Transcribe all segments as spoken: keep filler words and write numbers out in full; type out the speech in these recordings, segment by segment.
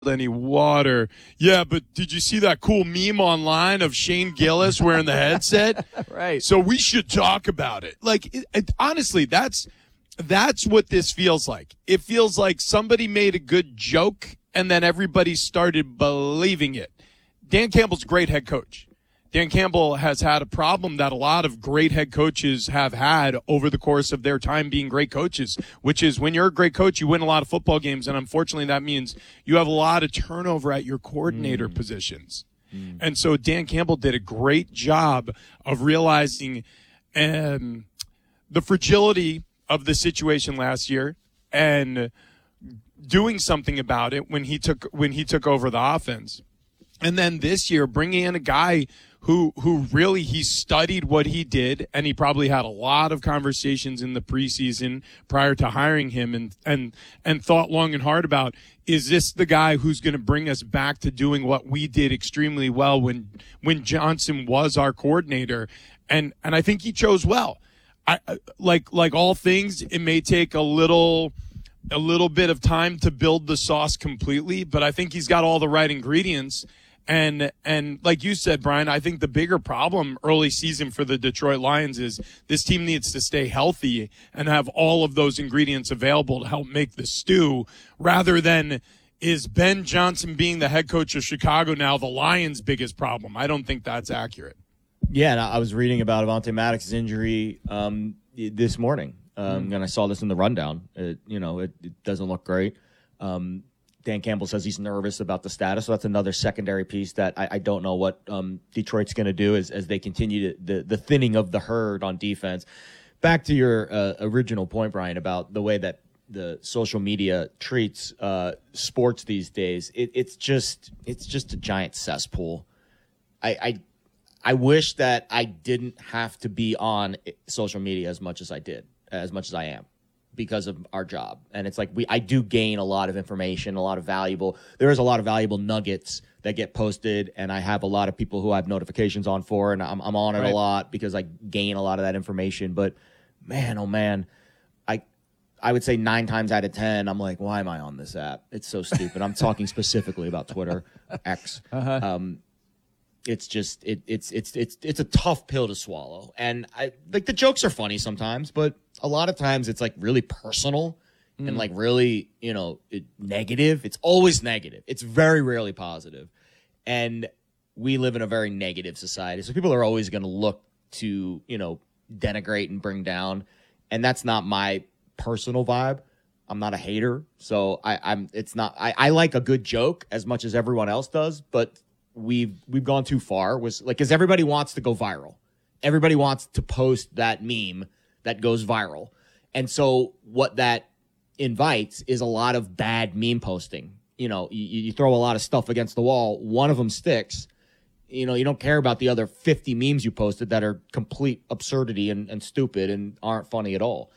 any water. Yeah, but did you see that cool meme online of Shane Gillis wearing the headset? Right. So we should talk about it. Like, it, it, honestly, that's that's what this feels like. It feels like somebody made a good joke and then everybody started believing it. Dan Campbell's a great head coach. Dan Campbell has had a problem that a lot of great head coaches have had over the course of their time being great coaches, which is when you're a great coach, you win a lot of football games, and unfortunately that means you have a lot of turnover at your coordinator mm. positions. Mm. And so Dan Campbell did a great job of realizing um, the fragility of the situation last year and doing something about it when he took when he took over the offense. And then this year, bringing in a guy who who really, he studied what he did, and he probably had a lot of conversations in the preseason prior to hiring him and and and thought long and hard about, is this the guy who's going to bring us back to doing what we did extremely well when when Johnson was our coordinator? And and I think he chose well. I like like all things, it may take a little a little bit of time to build the sauce completely, but I think he's got all the right ingredients. And, and like you said, Brian, I think the bigger problem early season for the Detroit Lions is this team needs to stay healthy and have all of those ingredients available to help make the stew, rather than, is Ben Johnson being the head coach of Chicago now the Lions' biggest problem? I don't think that's accurate. Yeah, and I was reading about Avonte Maddox's injury um, this morning, um, mm. and I saw this in the rundown. It, you know, it, it doesn't look great. Um, Dan Campbell says he's nervous about the status, so that's another secondary piece that I, I don't know what um, Detroit's going to do as, as they continue to, the, the thinning of the herd on defense. Back to your uh, original point, Brian, about the way that the social media treats uh, sports these days. It, it's just it's just a giant cesspool. I, I I wish that I didn't have to be on social media as much as I did, as much as I am, because of our job. And it's like we I do gain a lot of information, a lot of valuable there is a lot of valuable nuggets that get posted, and I have a lot of people who I have notifications on for, and I'm I'm on it right. a lot because I gain a lot of that information. But man, oh man, I I would say nine times out of ten, I'm like, why am I on this app? It's so stupid. I'm talking specifically about Twitter, X. Uh-huh. Um It's just it, it's it's it's it's a tough pill to swallow, and I like the jokes are funny sometimes, but a lot of times it's like really personal mm. and like really you know it, negative. It's always negative. It's very rarely positive, and we live in a very negative society, so people are always going to look to you know denigrate and bring down, and that's not my personal vibe. I'm not a hater, so I, I'm. It's not. I, I like a good joke as much as everyone else does, but we've we've gone too far. Was like, because everybody wants to go viral. Everybody wants to post that meme that goes viral. And so what that invites is a lot of bad meme posting. You know, you, you throw a lot of stuff against the wall. One of them sticks. You know, you don't care about the other fifty memes you posted that are complete absurdity and, and stupid and aren't funny at all.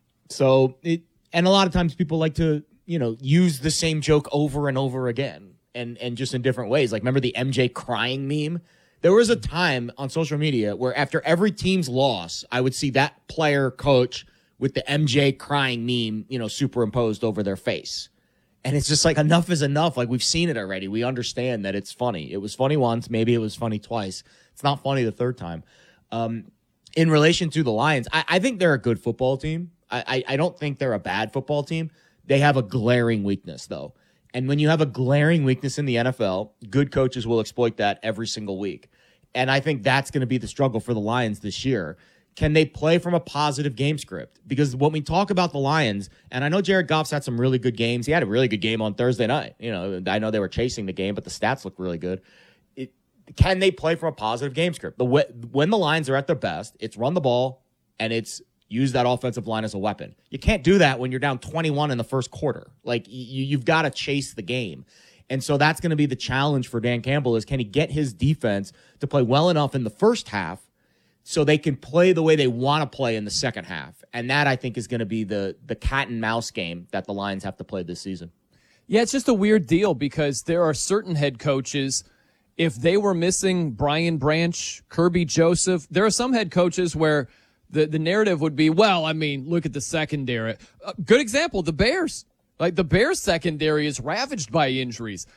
So it, and a lot of times people like to, you know, use the same joke over and over again. And and just in different ways. Like, remember the M J crying meme? There was a time on social media where after every team's loss, I would see that player coach with the M J crying meme, you know, superimposed over their face. And it's just like, enough is enough. Like, we've seen it already. We understand that it's funny. It was funny once. Maybe it was funny twice. It's not funny the third time. Um, in relation to the Lions, I, I think they're a good football team. I, I, I don't think they're a bad football team. They have a glaring weakness, though. And when you have a glaring weakness in the N F L, good coaches will exploit that every single week. And I think that's going to be the struggle for the Lions this year. Can they play from a positive game script? Because when we talk about the Lions, and I know Jared Goff's had some really good games. He had a really good game on Thursday night. You know, I know they were chasing the game, but the stats look really good. It, can they play from a positive game script? The way, when the Lions are at their best, it's run the ball and it's use that offensive line as a weapon. You can't do that when you're down twenty-one in the first quarter. Like, you, you've got to chase the game. And so that's going to be the challenge for Dan Campbell, is can he get his defense to play well enough in the first half so they can play the way they want to play in the second half. And that, I think, is going to be the the cat and mouse game that the Lions have to play this season. Yeah, it's just a weird deal because there are certain head coaches, if they were missing Brian Branch, Kirby Joseph, there are some head coaches where The the narrative would be, well, I mean, look at the secondary. Uh, good example, the Bears. Like the Bears secondary is ravaged by injuries.